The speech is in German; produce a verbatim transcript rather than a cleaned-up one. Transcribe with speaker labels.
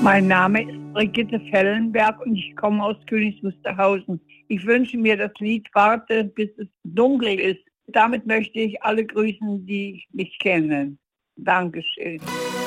Speaker 1: Mein Name ist Brigitte Fellenberg und ich komme aus Königs Wusterhausen. Ich wünsche mir das Lied Warte, bis es dunkel ist. Damit möchte ich alle grüßen, die mich kennen. Dankeschön.